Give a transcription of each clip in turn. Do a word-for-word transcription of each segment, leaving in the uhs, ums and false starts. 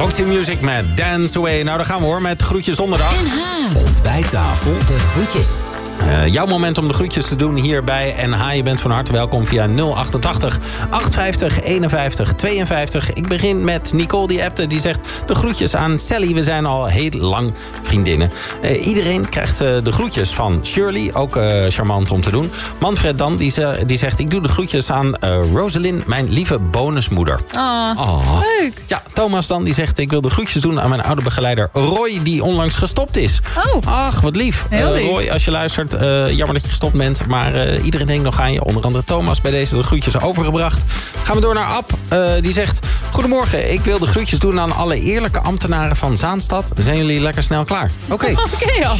Roxy Music met Dance Away. Nou, daar gaan we hoor, met Groetjes Donderdag. N H. Ontbijttafel. De groetjes. Uh, jouw moment om de groetjes te doen hier bij N H. Je bent van harte welkom via nul achtentachtig achtenvijftig eenenvijftig tweeënvijftig. Ik begin met Nicole, die appte. Die zegt de groetjes aan Sally. We zijn al heel lang vriendinnen. Uh, iedereen krijgt uh, de groetjes van Shirley. Ook uh, charmant om te doen. Manfred dan, die, ze, die zegt... Ik doe de groetjes aan uh, Rosalind, mijn lieve bonusmoeder. Oh, oh, leuk. Ja, Thomas dan, die zegt... Ik wil de groetjes doen aan mijn oude begeleider Roy, die onlangs gestopt is. Oh. Ach, wat lief. Heel lief. Uh, Roy, als je luistert... Uh, jammer dat je gestopt bent, maar uh, iedereen denkt nog aan je. Onder andere Thomas, bij deze de groetjes overgebracht. Gaan we door naar Ab. Uh, die zegt... Goedemorgen, ik wil de groetjes doen aan alle eerlijke ambtenaren van Zaanstad. Zijn jullie lekker snel klaar? Oké. Oké, okay, ja.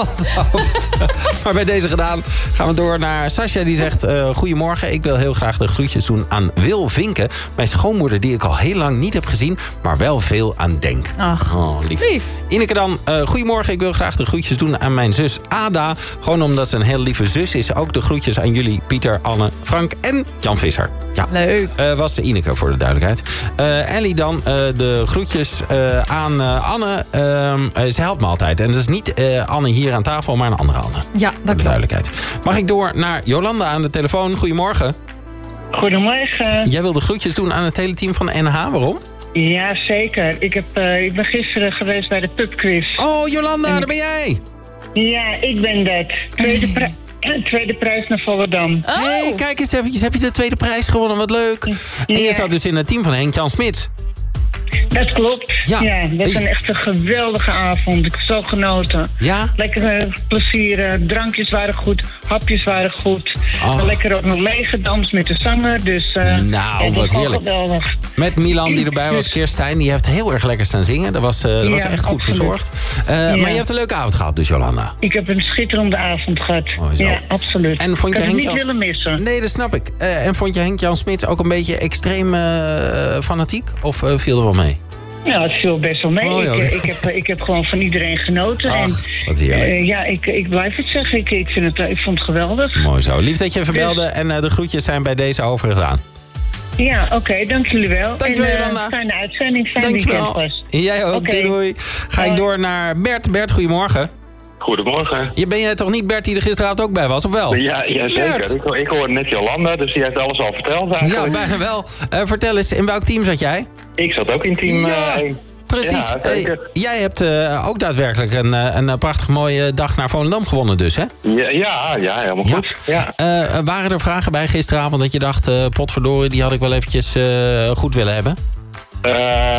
Maar bij deze gedaan gaan we door naar Sascha. Die zegt... Uh, Goedemorgen, ik wil heel graag de groetjes doen aan Wil Vinken. Mijn schoonmoeder die ik al heel lang niet heb gezien, maar wel veel aan denk. Ach, oh, lief. lief. Ineke dan... Uh, Goedemorgen, ik wil graag de groetjes doen aan mijn zus Ada. Gewoon omdat ze een heel lieve zus is. Ook de groetjes aan jullie, Pieter, Anne, Frank en Jan Visser. Ja. Leuk. Uh, was de Ineke voor de duidelijkheid. Uh, Ellie dan, uh, de groetjes uh, aan uh, Anne. Uh, uh, ze helpt me altijd. En dat is niet uh, Anne hier aan tafel, maar een andere Anne. Ja, dat de duidelijkheid. Mag ik door naar Jolanda aan de telefoon? Goedemorgen. Goedemorgen. Jij wil de groetjes doen aan het hele team van N H. Waarom? Ja, zeker. Ik, heb, uh, ik ben gisteren geweest bij de pubquiz. Oh, Jolanda, en... daar ben jij. Ja, ik ben dat. Tweede, pri- tweede prijs naar Volendam. Oh. Hey, kijk eens eventjes. Heb je de tweede prijs gewonnen? Wat leuk. Ja. En je zat dus in het team van Henk-Jan Smits. Dat klopt. Ja, ja dat was een echt een geweldige avond. Ik heb zo genoten. Ja? Lekker uh, plezier. Drankjes waren goed. Hapjes waren goed. Oh. Lekker ook nog meegedanst met de zanger. Dus uh, nou, ja, wat heerlijk. Geweldig. Met Milan die erbij was, Kirstijn. Die heeft heel erg lekker staan zingen. Dat was, uh, dat ja, was echt goed absoluut. verzorgd. Uh, ja. Maar je hebt een leuke avond gehad dus, Jolanda. Ik heb een schitterende avond gehad. Oh, ja, absoluut. En vond je ik Henk het niet Jan... willen missen. Nee, dat snap ik. Uh, en vond je Henk-Jan Smits ook een beetje extreem uh, fanatiek? Of uh, viel er wel mee? Ja, het viel best wel mee. Oh, ik, ik, heb, ik heb gewoon van iedereen genoten. Ach, en, wat heerlijk. Uh, ja, ik, ik blijf het zeggen. Ik, ik, vind het, ik vond het geweldig. Mooi zo. Lief dat je even belde. Dus... En uh, de groetjes zijn bij deze overgedaan. Ja, oké. Okay, dank jullie wel. Dank je wel, Jolanda. Uh, fijne uitzending. Fijn weekend pas. Jij ook. Okay. Doei, doei. Ga ik door naar Bert. Bert, goedemorgen. Goedemorgen. Je ben jij toch niet Bert die er gisteravond ook bij was, of wel? Ja, ja zeker. Ik, ik hoorde net Jolanda, dus die heeft alles al verteld eigenlijk. Ja, bijna wel. Uh, vertel eens, in welk team zat jij? Ik zat ook in team ja. uh, Precies. Ja, zeker. Hey, jij hebt uh, ook daadwerkelijk een, een prachtig mooie dag naar Volendam gewonnen dus, hè? Ja, ja, ja helemaal goed. Ja. Ja. Uh, waren er vragen bij gisteravond dat je dacht... Uh, potverdorie, die had ik wel eventjes uh, goed willen hebben? Uh,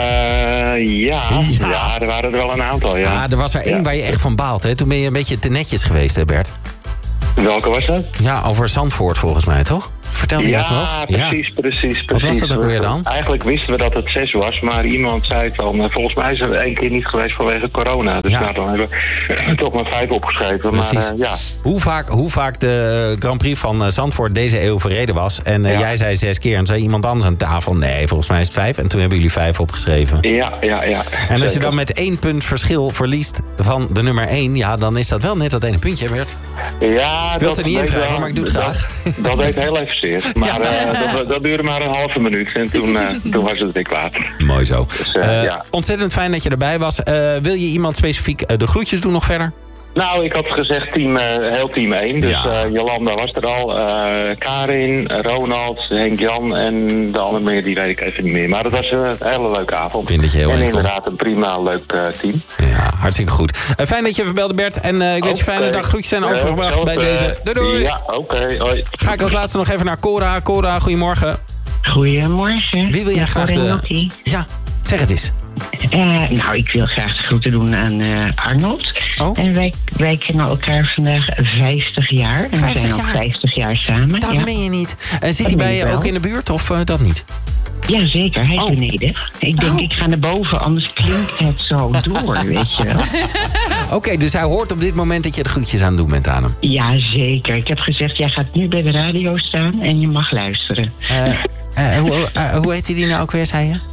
ja. ja, ja, er waren er wel een aantal, ja. Ah, er was er één ja. waar je echt van baalt, hè? Toen ben je een beetje te netjes geweest, hè Bert? Welke was dat? Ja, over Zandvoort volgens mij, toch? Vertel je ja, dat nog? Precies, ja, precies, precies. Wat was dat ook weer dan? Eigenlijk wisten we dat het zes was, maar iemand zei van... Volgens mij is er één keer niet geweest vanwege corona. Dus ja. nou, dan hebben we toch maar vijf opgeschreven. Precies. Maar, uh, ja. hoe, vaak, hoe vaak de Grand Prix van Zandvoort deze eeuw verreden was... en uh, ja. jij zei zes keer en zei iemand anders aan tafel... nee, volgens mij is het vijf. En toen hebben jullie vijf opgeschreven. Ja, ja, ja. En als je dan met één punt verschil verliest van de nummer één... ja, dan is dat wel net dat ene puntje, Bert. Ja, ik wil het er niet in wrijven, maar ik doe het dat, graag. Dat, dat deed heel even zeer. Maar ja. uh, dat, dat duurde maar een halve minuut en toen, uh, toen was het weer klaar. Mooi zo. Dus, uh, uh, ja. Ontzettend fijn dat je erbij was. Uh, wil je iemand specifiek uh, de groetjes doen nog verder? Nou, ik had gezegd team, uh, heel team één. Dus ja. uh, Jolanda was er al. Uh, Karin, Ronald, Henk-Jan en de andere meer, die weet ik even niet meer. Maar dat was uh, een hele leuke avond. Vind dat je heel en inderdaad komt. Een prima leuk uh, team. Ja, hartstikke goed. Uh, fijn dat je even belde, Bert. En uh, ik wens je okay. fijne dag. Groetjes zijn overgebracht uh, bij uh, deze. Doei, doei. Ja, oké. Okay, hoi. Ga ik als laatste nog even naar Cora. Cora, goedemorgen. Goedemorgen. Wie wil jij graag de... Ja, zeg het eens. Uh, nou, ik wil graag de groeten doen aan uh, Arnold. Oh? En wij, wij kennen elkaar vandaag vijftig jaar. En we zijn al vijftig jaar samen. Dat ja. meen je niet. En zit hij bij je ook in de buurt of uh, dat niet? Jazeker, hij is oh. beneden. Ik denk, oh. ik ga naar boven, anders klinkt het zo door, weet je wel. Oké, okay, dus hij hoort op dit moment dat je de groetjes aan het doen bent aan hem. Jazeker. Ik heb gezegd, jij gaat nu bij de radio staan en je mag luisteren. Uh, uh, hoe, uh, hoe heet hij die nou ook weer, zei je?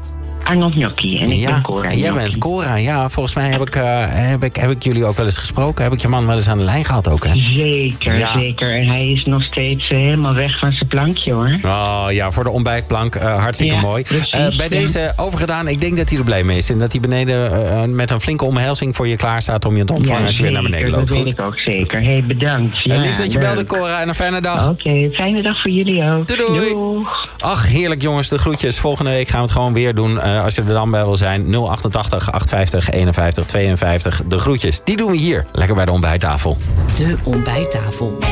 Arnold Gnocchi en ik ja, ben Cora jij Gnocchi. bent Cora, ja. Volgens mij heb ik, uh, heb, ik, heb ik jullie ook wel eens gesproken. Heb ik je man wel eens aan de lijn gehad ook, hè? Zeker, Ja. zeker. En hij is nog steeds uh, helemaal weg van zijn plankje, hoor. Oh ja, voor de ontbijtplank. Uh, hartstikke Ja, mooi. precies, Uh, bij ja. deze overgedaan, ik denk dat hij er blij mee is. En dat hij beneden uh, met een flinke omhelzing voor je klaar staat om je te ontvangen Ja, als je weer naar beneden zeker, loopt. dat Goed? weet ik ook zeker. Hé, hey, bedankt. Ja, Ja, lief dat je leuk. belde, Cora. En een fijne dag. Oké, okay, fijne dag voor jullie ook. Doei, doei. Doeg. Ach, heerlijk jongens, de groetjes. Volgende week gaan we het gewoon weer doen. Uh, als je er dan bij wil zijn, nul achtentachtig, achthonderdvijftig, eenenvijftig, tweeënvijftig. De groetjes, die doen we hier. Lekker bij de ontbijttafel. De ontbijttafel.